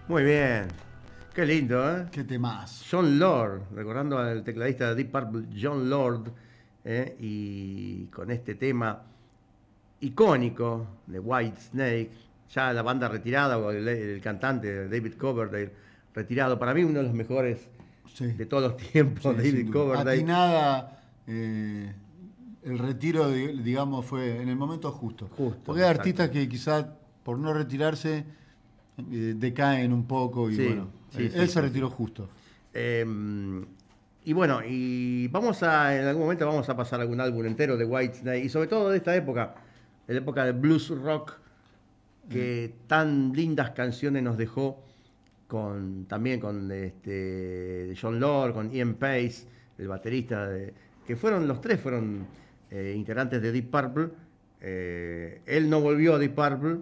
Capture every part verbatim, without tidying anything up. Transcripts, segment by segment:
Muy bien. Qué lindo, ¿eh? Qué temas. John Lord, recordando al tecladista de Deep Purple, John Lord, ¿eh? Y con este tema icónico de White Snake, ya la banda retirada, o el, el cantante David Coverdale retirado, para mí uno de los mejores Sí, de todos los tiempos, sí, sin David duda. Coverdale. Atinada, eh, el retiro, di- digamos, fue en el momento justo. Justo, Porque hay exacto. artistas que quizás por no retirarse eh, decaen un poco y Sí, bueno, sí, eh, sí, él se sí, retiró sí. justo. Eh, y bueno, y vamos a, en algún momento vamos a pasar algún álbum entero de Whitesnake, y sobre todo de esta época, de la época de blues rock, Eh, que tan lindas canciones nos dejó, con también con este John Lord, con Ian Pace, el baterista, de, que fueron los tres fueron eh, integrantes de Deep Purple. Eh, él no volvió a Deep Purple,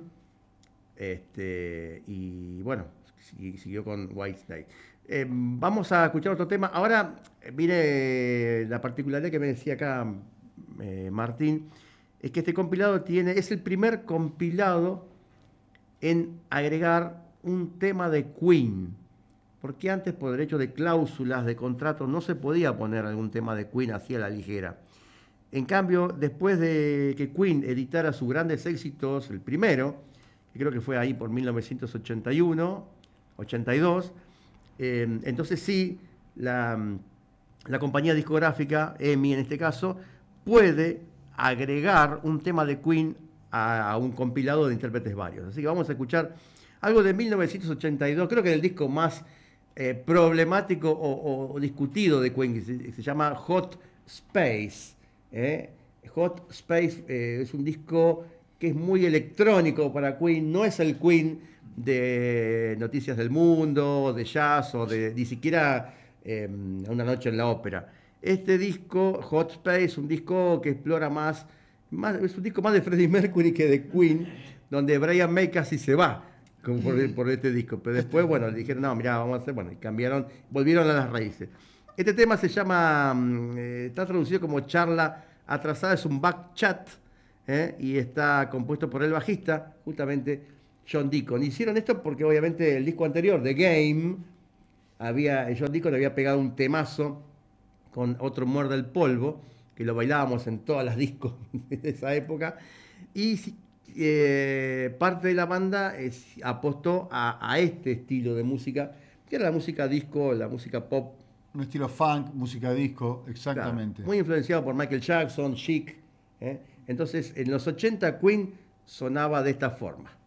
este, y bueno, siguió con Whitesnake. Eh, vamos a escuchar otro tema. Ahora eh, viene la particularidad que me decía acá eh, Martín, es que este compilado tiene, es el primer compilado en agregar un tema de Queen. Porque antes, por derecho de cláusulas de contrato, no se podía poner algún tema de Queen así a la ligera. En cambio, después de que Queen editara sus grandes éxitos, el primero, que creo que fue ahí por mil novecientos ochenta y uno, ochenta y dos, eh, entonces sí, la, la compañía discográfica, EMI en este caso, puede agregar un tema de Queen a, a un compilado de intérpretes varios. Así que vamos a escuchar algo de mil novecientos ochenta y dos, creo que el disco más eh, problemático o, o, discutido de Queen, que se, se llama Hot Space. ¿eh? Hot Space eh, es un disco que es muy electrónico para Queen, no es el Queen de Noticias del Mundo, de jazz o de ni siquiera eh, Una noche en la ópera. Este disco, Hot Space, un disco que explora más, más, es un disco más de Freddie Mercury que de Queen, donde Brian May casi se va como por, por este disco. Pero después, bueno, le dijeron, no, mirá, vamos a hacer, bueno, y cambiaron, volvieron a las raíces. Este tema se llama, eh, está traducido como charla atrasada, es un back chat, ¿eh? Y está compuesto por el bajista, justamente John Deacon. Hicieron esto porque obviamente el disco anterior, The Game, había, John Deacon había pegado un temazo con Otro Muerde el Polvo, que lo bailábamos en todas las discos de esa época, y eh, parte de la banda es, apostó a, a este estilo de música, que era la música disco, la música pop. Un estilo funk, música disco, Claro, exactamente. muy influenciado por Michael Jackson, Chic. ¿eh? Entonces, en los ochenta Queen sonaba de esta forma.